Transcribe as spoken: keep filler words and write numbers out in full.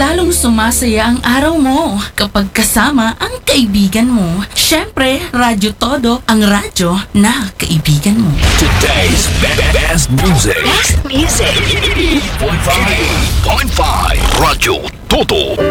lalong sumasaya ang araw mo kapag kasama ang kaibigan mo. Siyempre, Radyo Todo, ang radyo na kaibigan mo. Today's be- best music. Best music. eight point five. Radyo Todo.